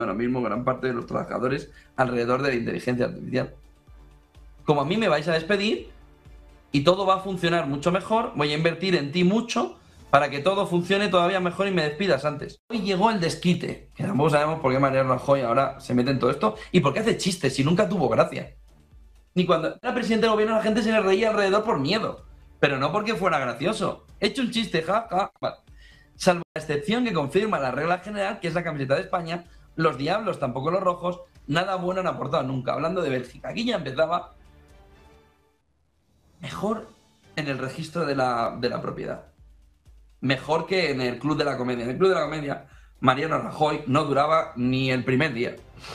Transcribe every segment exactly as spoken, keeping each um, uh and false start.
ahora mismo gran parte de los trabajadores alrededor de la inteligencia artificial. Como a mí me vais a despedir y todo va a funcionar mucho mejor, voy a invertir en ti mucho para que todo funcione todavía mejor y me despidas antes. Hoy llegó el desquite, que tampoco sabemos por qué Mariano Rajoy ahora se mete en todo esto y por qué hace chistes si nunca tuvo gracia. Ni cuando era presidente del gobierno la gente se le reía alrededor por miedo, pero no porque fuera gracioso. He hecho un chiste, ja, ja, ja. Salvo la excepción que confirma la regla general, que es la camiseta de España, los diablos, tampoco los rojos, nada bueno han aportado nunca. Hablando de Bélgica, aquí ya empezaba mejor en el registro de la, de la propiedad. Mejor que en el Club de la Comedia. En el Club de la Comedia, Mariano Rajoy no duraba ni el primer día.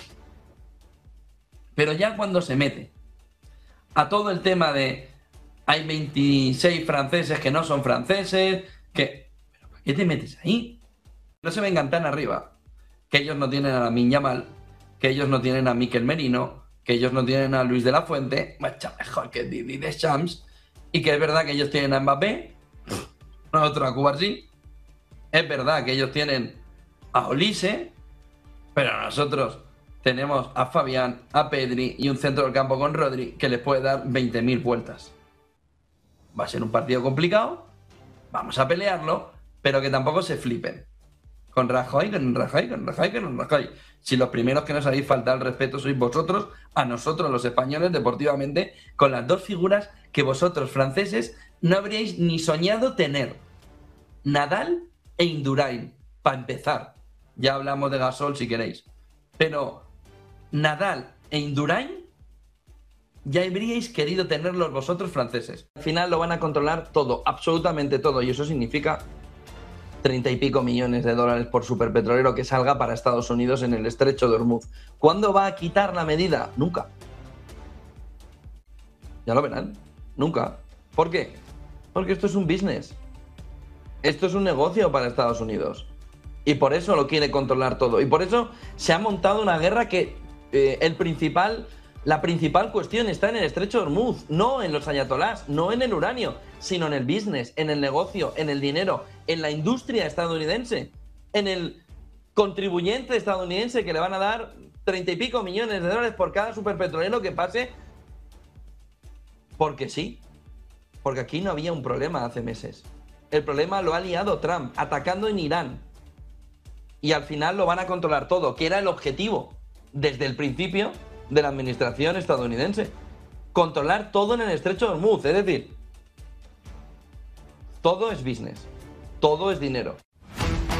Pero ya cuando se mete a todo el tema de hay veintiséis franceses que no son franceses, que... ¿Pero para qué te metes ahí? No se vengan tan arriba. Que ellos no tienen a Lamine Yamal, que ellos no tienen a Mikel Merino, que ellos no tienen a Luis de la Fuente, mucho mejor que Didier Deschamps, y que es verdad que ellos tienen a Mbappé, nosotros a Cubarsí, es verdad que ellos tienen a Olise, pero nosotros tenemos a Fabián, a Pedri y un centro del campo con Rodri que les puede dar veinte mil vueltas. Va a ser un partido complicado, vamos a pelearlo, pero que tampoco se flipen. Con Rajoy, con Rajoy, con Rajoy, con Rajoy. Si los primeros que nos habéis faltado el respeto sois vosotros, a nosotros los españoles deportivamente, con las dos figuras que vosotros franceses no habríais ni soñado tener. Nadal e Indurain, para empezar. Ya hablamos de Gasol si queréis. Pero Nadal e Indurain ya habríais querido tenerlos vosotros franceses. Al final lo van a controlar todo, absolutamente todo, y eso significa treinta y pico millones de dólares por superpetrolero que salga para Estados Unidos en el estrecho de Hormuz. ¿Cuándo va a quitar la medida? Nunca. Ya lo verán. Nunca. ¿Por qué? Porque esto es un business. Esto es un negocio para Estados Unidos. Y por eso lo quiere controlar todo. Y por eso se ha montado una guerra que eh, el principal... La principal cuestión está en el estrecho de Hormuz, no en los ayatolás, no en el uranio, sino en el business, en el negocio, en el dinero, en la industria estadounidense, en el contribuyente estadounidense que le van a dar treinta y pico millones de dólares por cada superpetrolero que pase. Porque sí, porque aquí no había un problema hace meses. El problema lo ha liado Trump, atacando en Irán. Y al final lo van a controlar todo, que era el objetivo desde el principio de la administración estadounidense. Controlar todo en el estrecho de Hormuz, es decir, todo es business, todo es dinero.